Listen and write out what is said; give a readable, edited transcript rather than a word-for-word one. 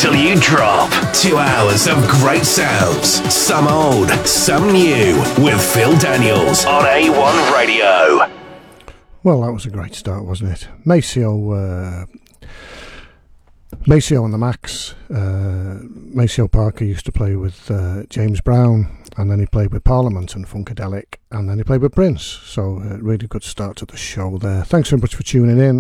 till you drop. 2 hours of great sounds, some old, some new, with Phil Daniels on A1 Radio. Well, that was a great start, wasn't it? Maceo and the Max. Maceo Parker used to play with James Brown, and then he played with Parliament and Funkadelic, and then he played with Prince. So really good start to the show there. Thanks very much for tuning in.